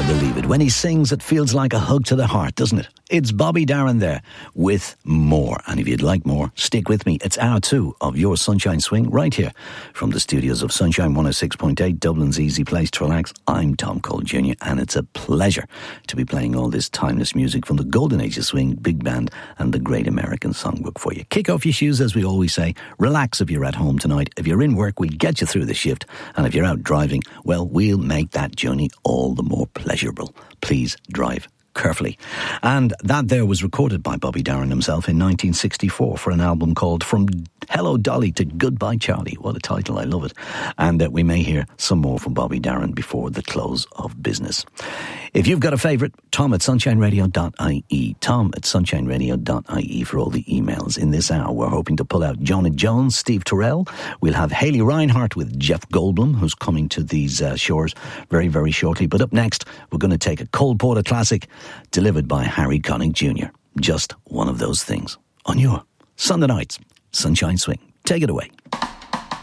believe it. When he sings, it feels like a hug to the heart, doesn't it? It's Bobby Darin there with more. And if you'd like more, stick with me. It's hour 2 of your Sunshine Swing right here from the studios of Sunshine 106.8, Dublin's easy place to relax. I'm Tom Cole Jr. and it's a pleasure to be playing all this timeless music from the golden age of swing, big band and the great American songbook for you. Kick off your shoes, as we always say. Relax if you're at home tonight. If you're in work, we'll get you through the shift. And if you're out driving, well, we'll make that journey all the more pleasurable. Please drive carefully. And that there was recorded by Bobby Darin himself in 1964 for an album called From Hello Dolly to Goodbye Charlie. What a title, I love it. And we may hear some more from Bobby Darin before the close of business. If you've got a favourite, Tom at sunshineradio.ie. Tom at sunshineradio.ie for all the emails. In this hour, we're hoping to pull out Jonah Jones, Steve Terrell. We'll have Hayley Reinhardt with Jeff Goldblum, who's coming to these shores very, very shortly. But up next, we're going to take a Cole Porter classic delivered by Harry Connick Jr. Just one of those things. On your Sunday nights, Sunshine Swing. Take it away.